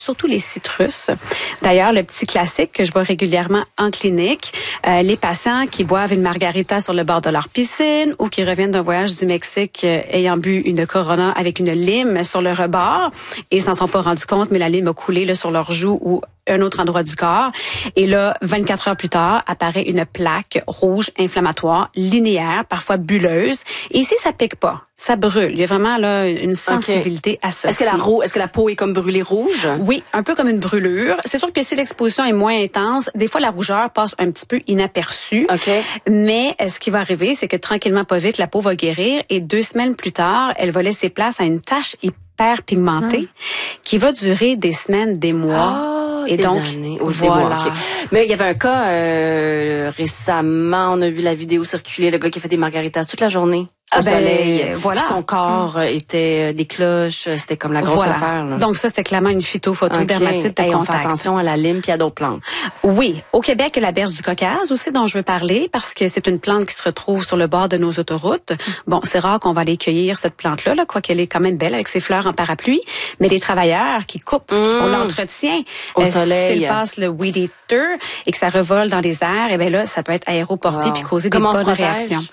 surtout les citrus. D'ailleurs, le petit classique que je vois régulièrement en clinique, les patients qui boivent une margarita sur le bord de leur piscine ou qui reviennent d'un voyage du Mexique ayant bu une Corona avec une lime sur le rebord et ils s'en sont pas rendus compte, mais la lime a coulé là, sur leur joue ou un autre endroit du corps. Et là, 24 heures plus tard, apparaît une plaque rouge inflammatoire, linéaire, parfois bulleuse. Et ici, ça pique pas. Ça brûle. Il y a vraiment là une sensibilité associée. Est-ce que la peau est comme brûlée rouge? Oui, un peu comme une brûlure. C'est sûr que si l'exposition est moins intense, des fois la rougeur passe un petit peu inaperçue. Mais ce qui va arriver, c'est que tranquillement, pas vite, la peau va guérir et 2 semaines plus tard, elle va laisser place à une tache hyper pigmentée qui va durer des semaines, des mois. Et des donc, années, voilà. Mais il y avait un cas récemment, on a vu la vidéo circuler, le gars qui a fait des margaritas toute la journée. Au soleil, voilà. Son corps était des cloches, c'était comme la grosse affaire. Là. Donc ça, c'était clairement une phytophotodermatite de contact. On fait attention à la lime puis à d'autres plantes. Oui, au Québec, il y a la berge du Caucase aussi dont je veux parler parce que c'est une plante qui se retrouve sur le bord de nos autoroutes. Bon, c'est rare qu'on va aller cueillir cette plante-là, quoi qu'elle est quand même belle avec ses fleurs en parapluie, mais les travailleurs qui coupent, qui font l'entretien, au soleil, s'ils passent le weed eater et que ça revole dans les airs, et bien là, ça peut être aéroporté puis causer des bonnes réactions.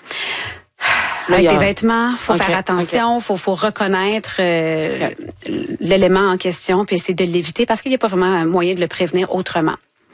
Avec des vêtements, faut faire attention, faut reconnaître l'élément en question puis essayer de l'éviter parce qu'il n'y a pas vraiment un moyen de le prévenir autrement.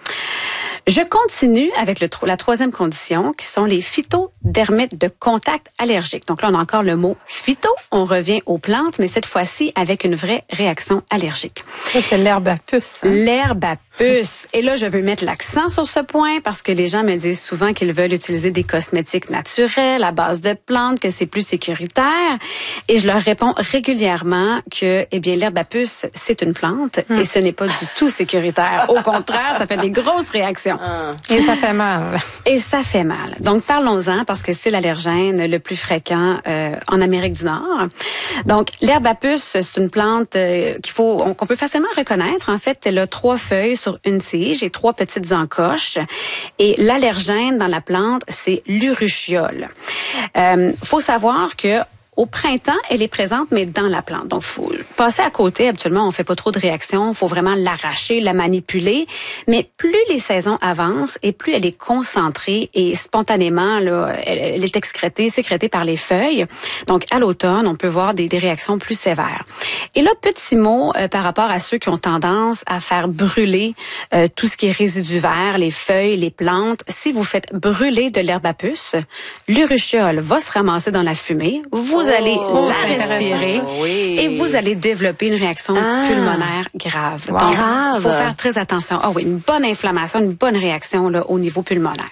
Je continue avec la troisième condition, qui sont les phytodermites de contact allergique. Donc là, on a encore le mot phyto. On revient aux plantes, mais cette fois-ci avec une vraie réaction allergique. Ça, c'est l'herbe à puce. Hein? L'herbe à puce. Et là, je veux mettre l'accent sur ce point parce que les gens me disent souvent qu'ils veulent utiliser des cosmétiques naturels à base de plantes, que c'est plus sécuritaire. Et je leur réponds régulièrement que, l'herbe à puce, c'est une plante et ce n'est pas du tout sécuritaire. Au contraire, ça fait des grosses réactions. Et ça fait mal. Et ça fait mal. Donc, parlons-en parce que c'est l'allergène le plus fréquent en Amérique du Nord. Donc, l'herbe à puce, c'est une plante qu'on peut facilement reconnaître. En fait, elle a 3 feuilles sur une tige et 3 petites encoches. Et l'allergène dans la plante, c'est l'urushiol. Faut savoir que au printemps, elle est présente, mais dans la plante. Donc, faut passer à côté. Habituellement, on fait pas trop de réactions. Faut vraiment l'arracher, la manipuler. Mais plus les saisons avancent et plus elle est concentrée et spontanément, là, elle est sécrétée par les feuilles. Donc, à l'automne, on peut voir des réactions plus sévères. Et là, petit mot par rapport à ceux qui ont tendance à faire brûler tout ce qui est résidu vert, les feuilles, les plantes. Si vous faites brûler de l'herbe à puce, l'urushiol va se ramasser dans la fumée. Vous allez la respirer et vous allez développer une réaction pulmonaire grave. Wow. Donc, il faut faire très attention. Une bonne inflammation, une bonne réaction là, au niveau pulmonaire.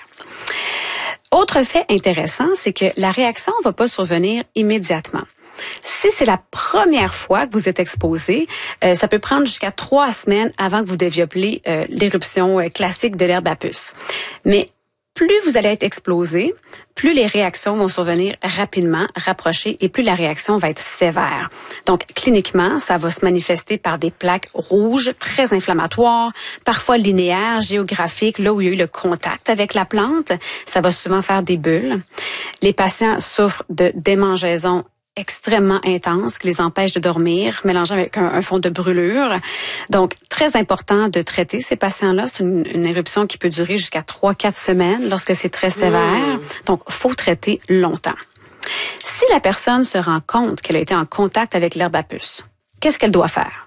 Autre fait intéressant, c'est que la réaction ne va pas survenir immédiatement. Si c'est la première fois que vous êtes exposé, ça peut prendre jusqu'à 3 semaines avant que vous développiez l'éruption classique de l'herbe à puce. Mais plus vous allez être exposé, plus les réactions vont survenir rapidement, rapprochées, et plus la réaction va être sévère. Donc, cliniquement, ça va se manifester par des plaques rouges, très inflammatoires, parfois linéaires, géographiques, là où il y a eu le contact avec la plante. Ça va souvent faire des bulles. Les patients souffrent de démangeaisons extrêmement intense qui les empêche de dormir, mélangeant avec un fond de brûlure. Donc, très important de traiter ces patients-là. C'est une éruption qui peut durer jusqu'à 3-4 semaines lorsque c'est très sévère. Donc, faut traiter longtemps. Si la personne se rend compte qu'elle a été en contact avec l'herbe à puce, qu'est-ce qu'elle doit faire?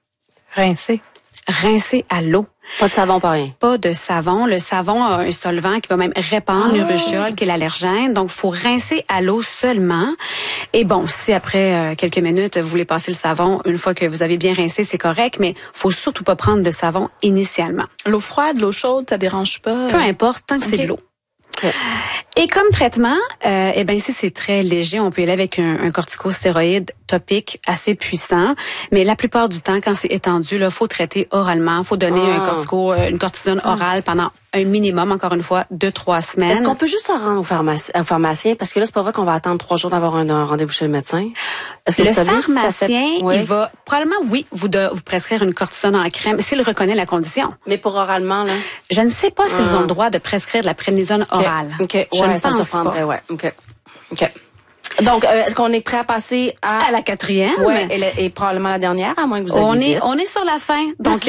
Rincer à l'eau. Pas de savon, pas rien. Pas de savon. Le savon a un solvant qui va même répandre l'urushiol, qui est l'allergène. Donc, faut rincer à l'eau seulement. Et bon, si après quelques minutes, vous voulez passer le savon, une fois que vous avez bien rincé, c'est correct, mais faut surtout pas prendre de savon initialement. L'eau froide, l'eau chaude, ça dérange pas? Peu importe, tant que c'est de l'eau. Et comme traitement, ici c'est très léger. On peut y aller avec un corticostéroïde topique assez puissant, mais la plupart du temps, quand c'est étendu, là, faut traiter oralement. Faut donner une cortisone orale pendant un minimum, encore une fois, 2-3 semaines. Est-ce qu'on peut juste se rendre au pharmacien? Parce que là, c'est pas vrai qu'on va attendre 3 jours d'avoir un rendez-vous chez le médecin. Est-ce que le pharmacien, il va probablement, vous prescrire une cortisone en crème s'il reconnaît la condition. Mais pour oralement, là? Je ne sais pas s'ils ont le droit de prescrire de la prédnisone orale. OK. Je ne ça me pense surprendrait, pas. OK. Donc, est-ce qu'on est prêt à passer À la quatrième. Ouais, et probablement la dernière, à moins que vous ayez On est sur la fin. Donc,